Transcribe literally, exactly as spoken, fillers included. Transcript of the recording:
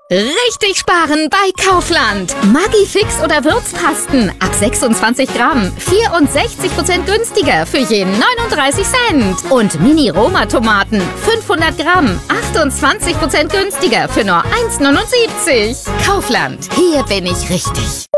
Richtig sparen bei Kaufland. Maggi-Fix oder Würzpasten ab sechsundzwanzig Gramm. vierundsechzig Prozent günstiger für je neununddreißig Cent. Und Mini-Roma-Tomaten fünfhundert Gramm. achtundzwanzig Prozent günstiger für nur eins neunundsiebzig. Kaufland. Hier bin ich richtig.